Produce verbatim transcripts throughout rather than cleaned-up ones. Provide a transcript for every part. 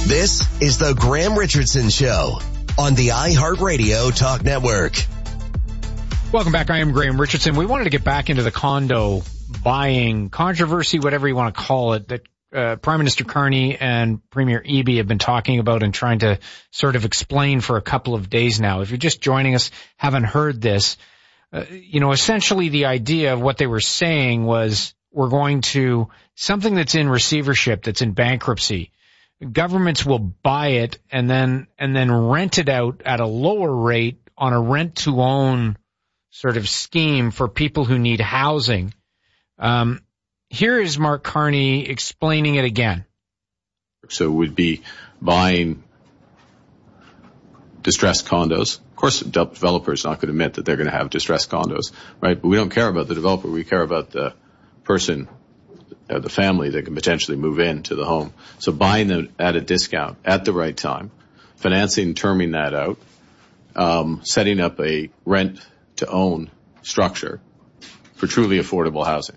This is the Graham Richardson Show on the iHeartRadio Talk Network. Welcome back. I am Graham Richardson. We wanted to get back into the condo buying controversy, whatever you want to call it, that uh, Prime Minister Carney and Premier Eby have been talking about and trying to sort of explain for a couple of days now. If you're just joining us, haven't heard this, uh, you know, essentially the idea of what they were saying was we're going to, something that's in receivership, that's in bankruptcy, governments will buy it and then, and then rent it out at a lower rate on a rent to own sort of scheme for people who need housing. Um, here is Mark Carney explaining it again. So we'd be buying distressed condos. Of course, the developer is not going to admit that they're going to have distressed condos, right? But we don't care about the developer. We care about the person, uh, the family that can potentially move into the home. So buying them at a discount at the right time, financing, terming that out, um, setting up a rent to own structure for truly affordable housing.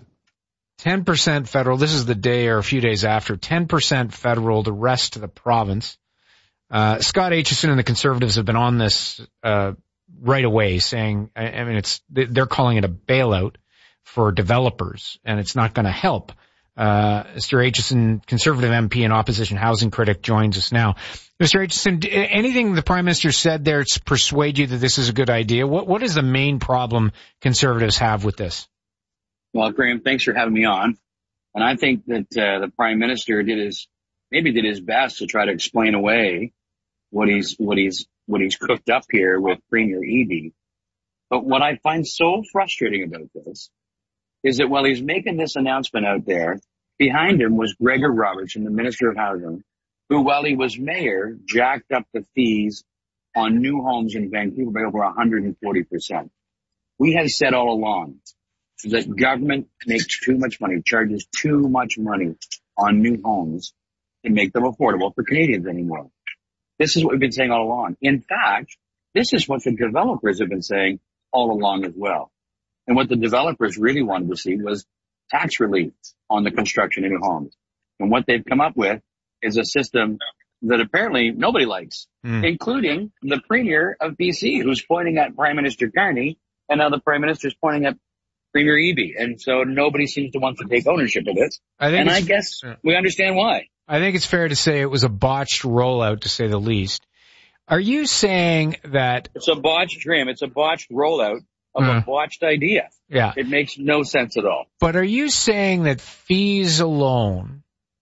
ten percent federal. This is the day or a few days after. ten percent federal, the rest to the province. Uh, Scott Aitchison and the Conservatives have been on this, uh, right away saying, I, I mean, it's, they're calling it a bailout for developers and it's not going to help. Uh, Mister Aitchison, Conservative M P and opposition housing critic, joins us now. Mister Aitchison, anything the Prime Minister said there to persuade you that this is a good idea? What, what is the main problem Conservatives have with this? Well, Graham, thanks for having me on. And I think that uh, the Prime Minister did his, maybe did his best to try to explain away what he's, what he's, what he's cooked up here with Premier Eby. But what I find so frustrating about this is that while he's making this announcement out there, behind him was Gregor Robertson, the Minister of Housing, who, while he was mayor, jacked up the fees on new homes in Vancouver by over one hundred forty percent. We have said all along that government makes too much money, charges too much money on new homes to make them affordable for Canadians anymore. This is what we've been saying all along. In fact, this is what the developers have been saying all along as well. And what the developers really wanted to see was tax relief on the construction of new homes. And what they've come up with is a system that apparently nobody likes, mm. including the Premier of B C, who's pointing at Prime Minister Carney, and now the Prime Minister is pointing at Premier Eby. And so nobody seems to want to take ownership of this. I think and I guess yeah. we understand why. I think it's fair to say it was a botched rollout, to say the least. Are you saying that... It's a botched dream. It's a botched rollout of uh, a botched idea. Yeah. It makes no sense at all. But are you saying that fees alone...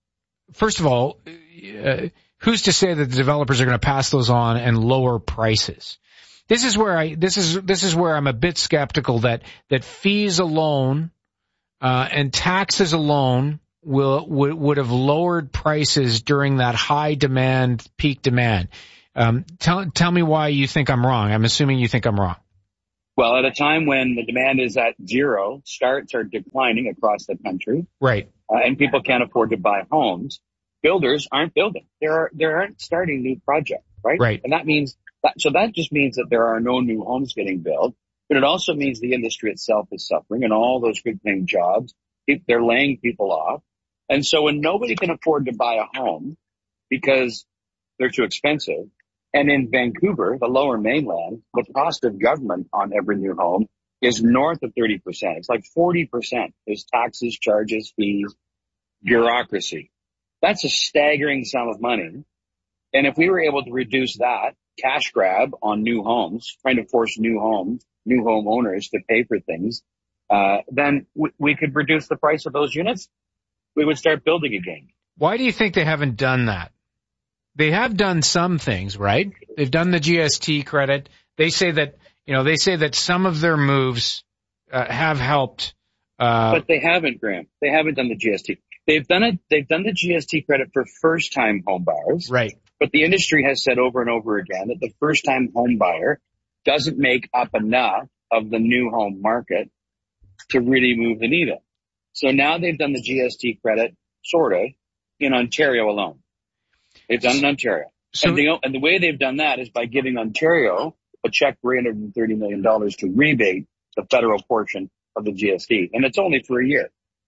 First of all, uh, who's to say that the developers are going to pass those on and lower prices? This is where I, this is, this is where I'm a bit skeptical that, that fees alone, uh, and taxes alone will, would, would have lowered prices during that high demand, peak demand. Um, tell, tell me why you think I'm wrong. I'm assuming you think I'm wrong. Well, at a time when the demand is at zero, starts are declining across the country. Right. Uh, and people can't afford to buy homes. Builders aren't building. There are, there aren't starting new projects, right? Right. And that means that, so that just means that there are no new homes getting built, but it also means the industry itself is suffering and all those good paying jobs, they're laying people off. And so when nobody can afford to buy a home because they're too expensive, and in Vancouver, the lower mainland, the cost of government on every new home is north of thirty percent. It's like forty percent is taxes, charges, fees, bureaucracy. That's a staggering sum of money. And if we were able to reduce that cash grab on new homes, trying to force new homes, new home owners to pay for things, uh, then w- we could reduce the price of those units. We would start building again. Why do you think they haven't done that? They have done some things, right? They've done the G S T credit. They say that, you know, they say that some of their moves uh, have helped. Uh, but they haven't, Graham. They haven't done the G S T. They've done it. They've done the G S T credit for first-time home buyers. Right. But the industry has said over and over again that the first-time home buyer doesn't make up enough of the new home market to really move the needle. So now they've done the G S T credit, sort of, in Ontario alone. They've done it in Ontario. So, and, the, and the way they've done that is by giving Ontario a check for three hundred thirty million dollars to rebate the federal portion of the G S T. And it's only for a year.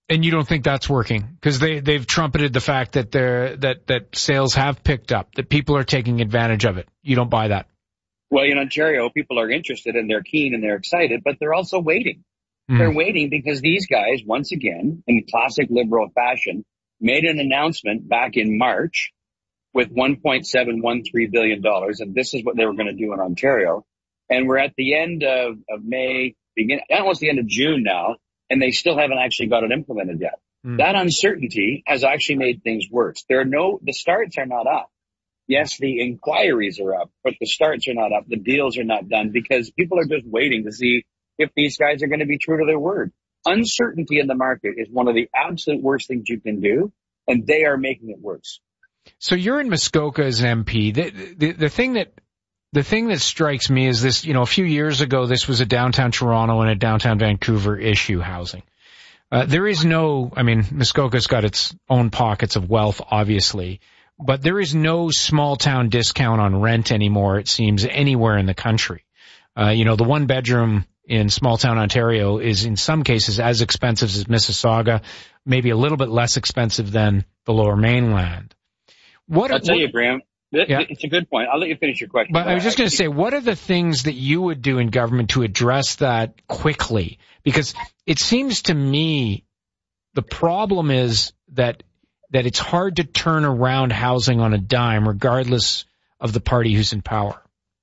And you don't think that's working? Because they, they've trumpeted the fact that they're, that, that sales have picked up, that people are taking advantage of it. You don't buy that? Well, in Ontario, people are interested and they're keen and they're excited, but they're also waiting. Mm. They're waiting because these guys, once again, in classic Liberal fashion, made an announcement back in March with one point seven one three billion dollars, and this is what they were going to do in Ontario. And we're at the end of, of May, begin, almost the end of June now, and they still haven't actually got it implemented yet. Mm. That uncertainty has actually made things worse. There are no, the starts are not up. Yes, the inquiries are up, but the starts are not up. The deals are not done because people are just waiting to see if these guys are going to be true to their word. Uncertainty in the market is one of the absolute worst things you can do, and they are making it worse. So you're in Muskoka as an M P. The, the, the thing that, the thing that strikes me is this, you know, a few years ago, this was a downtown Toronto and a downtown Vancouver issue, housing. Uh, there is no, I mean, Muskoka's got its own pockets of wealth, obviously, but there is no small town discount on rent anymore, it seems, anywhere in the country. Uh, you know, the one bedroom in small town Ontario is in some cases as expensive as Mississauga, maybe a little bit less expensive than the Lower Mainland. What, I'll tell what, you, Graham, th- yeah. it's a good point. I'll let you finish your question. But I was just going to say, what are the things that you would do in government to address that quickly? Because it seems to me the problem is that that it's hard to turn around housing on a dime, regardless of the party who's in power.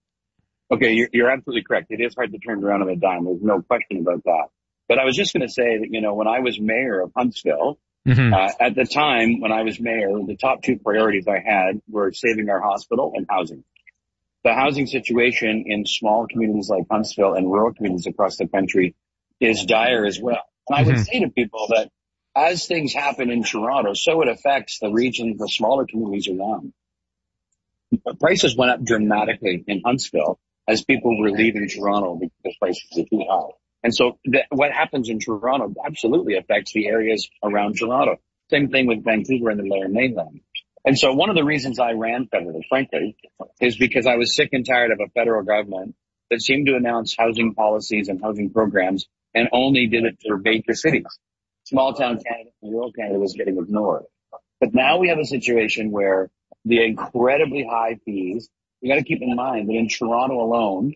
Okay, you're, you're absolutely correct. It is hard to turn around on a dime. There's no question about that. But I was just going to say that, you know, when I was mayor of Huntsville, mm-hmm. uh, at the time when I was mayor, the top two priorities I had were saving our hospital and housing. The housing situation in small communities like Huntsville and rural communities across the country is dire as well. And I mm-hmm. would say to people that as things happen in Toronto, so it affects the regions, the smaller communities around. But prices went up dramatically in Huntsville as people were leaving Toronto because prices were too high. And so th- what happens in Toronto absolutely affects the areas around Toronto. Same thing with Vancouver and the Lower Mainland. And so one of the reasons I ran federally, frankly, is because I was sick and tired of a federal government that seemed to announce housing policies and housing programs and only did it for major cities. Small town Canada and rural Canada was getting ignored. But now we have a situation where the incredibly high fees, we got to keep in mind that in Toronto alone,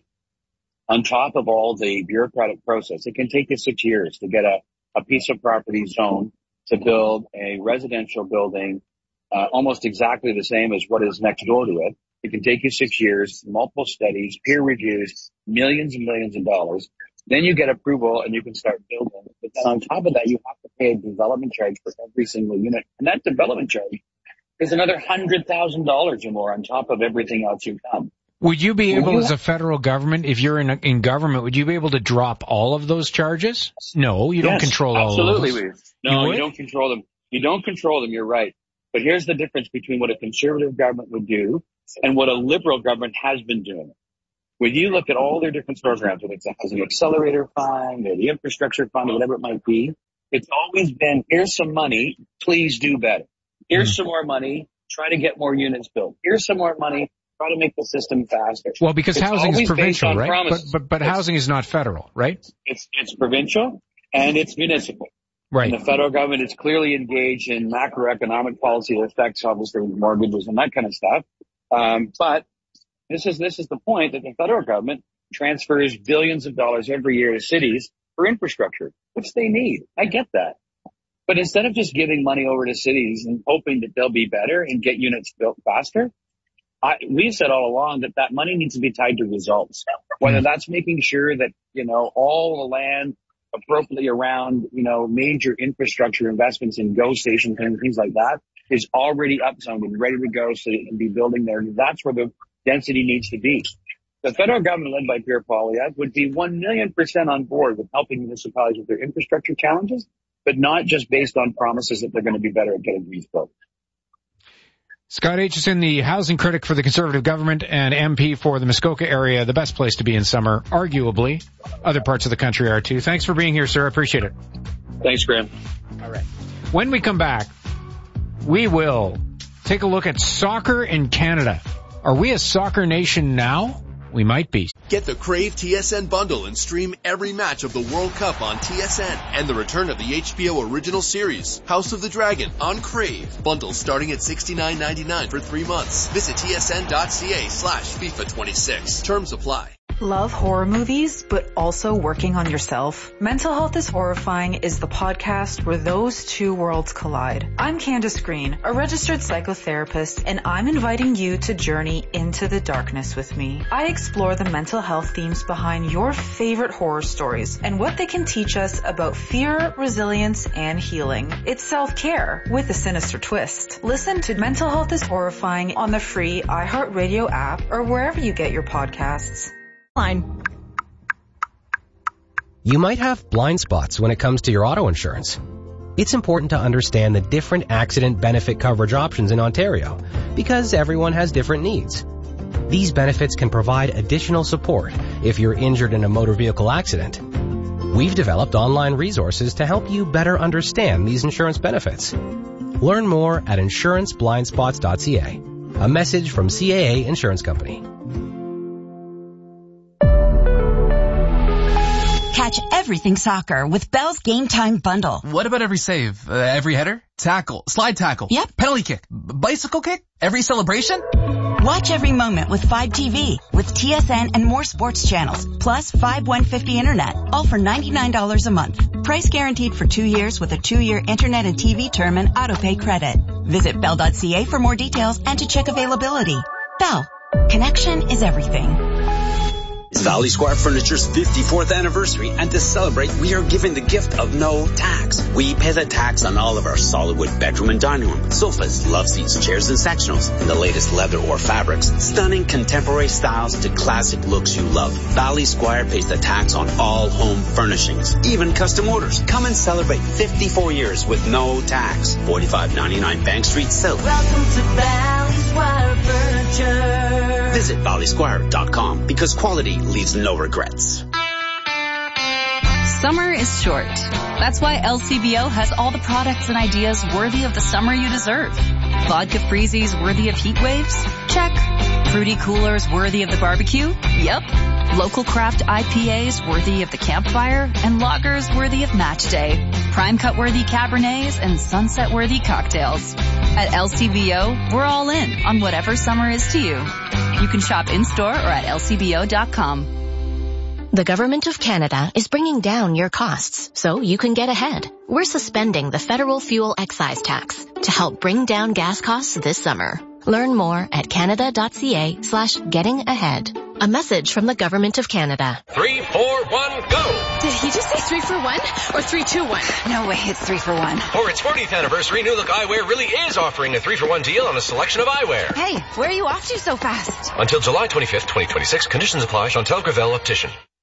on top of all the bureaucratic process, it can take you six years to get a, a piece of property zoned to build a residential building, uh, almost exactly the same as what is next door to it. It can take you six years, multiple studies, peer reviews, millions and millions of dollars. Then you get approval and you can start building. But then on top of that, you have to pay a development charge for every single unit. And that development charge is another one hundred thousand dollars or more on top of everything else you've done. Would you be able, as a federal government, if you're in in government, would you be able to drop all of those charges? No, you don't yes, control all absolutely of those. Absolutely. No, you, you don't control them. You don't control them, you're right. But here's the difference between what a conservative government would do and what a liberal government has been doing. When you look at all their different programs, whether it's a housing accelerator fund or the infrastructure fund or whatever it might be, it's always been, here's some money, please do better. Here's mm. some more money, try to get more units built. Here's some more money, try to make the system faster. Well, because it's housing is provincial, right? Promises. But, but, but housing is not federal, right? It's, it's provincial and it's municipal. Right. And the federal government is clearly engaged in macroeconomic policy that affects obviously mortgages and that kind of stuff. Um, but This is, this is the point that the federal government transfers billions of dollars every year to cities for infrastructure, which they need. I get that. But instead of just giving money over to cities and hoping that they'll be better and get units built faster, I, we've said all along that that money needs to be tied to results. Whether that's making sure that, you know, all the land appropriately around, you know, major infrastructure investments in GO stations and things like that is already upzoned and ready to go so you can be building there. That's where the density needs to be. The federal government led by Pierre Poilievre would be one million percent on board with helping municipalities with their infrastructure challenges, but not just based on promises that they're going to be better at getting these built. Scott Aitchison, the housing critic for the Conservative government and M P for the Muskoka area, the best place to be in summer, arguably. Other parts of the country are too. Thanks for being here, sir. I appreciate it. Thanks, Graham. All right. When we come back, we will take a look at soccer in Canada. Are we a soccer nation now, we might be. Get the Crave T S N bundle and stream every match of the World Cup on T S N and the return of the H B O original series, House of the Dragon, on Crave. Bundles starting at sixty-nine ninety-nine for three months. Visit tsn.ca slash FIFA twenty-six. Terms apply. Love horror movies, but also working on yourself? Mental Health is Horrifying is the podcast where those two worlds collide. I'm Candace Green, a registered psychotherapist, and I'm inviting you to journey into the darkness with me. I explore the mental health themes behind your favorite horror stories and what they can teach us about fear, resilience, and healing. It's self-care with a sinister twist. Listen to Mental Health is Horrifying on the free iHeartRadio app or wherever you get your podcasts. Fine. You might have blind spots when it comes to your auto insurance. It's important to understand the different accident benefit coverage options in Ontario because everyone has different needs. These benefits can provide additional support if you're injured in a motor vehicle accident. We've developed online resources to help you better understand these insurance benefits. Learn more at insurance blind spots dot c a. A message from C A A Insurance Company. Catch everything soccer with Bell's Game Time Bundle. What about every save? Uh, every header? Tackle? Slide tackle? Yep. Penalty kick? B- bicycle kick? Every celebration? Watch every moment with Fibe T V with T S N and more sports channels, plus Fibe one fifty internet, all for ninety-nine dollars a month. Price guaranteed for two years with a two-year internet and T V term and auto-pay credit. Visit bell dot c a for more details and to check availability. Bell. Connection is everything. It's Valley Square Furniture's fifty-fourth anniversary, and to celebrate, we are giving the gift of no tax. We pay the tax on all of our solid wood bedroom and dining room, sofas, love seats, chairs, and sectionals, and the latest leather or fabrics. Stunning contemporary styles to classic looks you love. Valley Square pays the tax on all home furnishings, even custom orders. Come and celebrate fifty-four years with no tax. forty-five ninety-nine Bank Street South. Welcome to Valley Square Furniture. Visit valley square dot com because quality leaves no regrets. Summer is short. That's why L C B O has all the products and ideas worthy of the summer you deserve. Vodka freezies worthy of heat waves? Check. Fruity coolers worthy of the barbecue? Yep. Local craft I P As worthy of the campfire, and lagers worthy of match day. Prime cut worthy Cabernets and sunset worthy cocktails. At L C B O, we're all in on whatever summer is to you. You can shop in-store or at L C B O dot com. The Government of Canada is bringing down your costs so you can get ahead. We're suspending the federal fuel excise tax to help bring down gas costs this summer. Learn more at canada.ca slash getting ahead. A message from the Government of Canada. Three, four, one, go! Did he just say three for one or three, two, one? No way, it's three for one. For its fortieth anniversary, New Look Eyewear really is offering a three for one deal on a selection of eyewear. Hey, where are you off to so fast? Until July twenty-fifth, twenty twenty-six, conditions apply. Chantel Gravel Optician.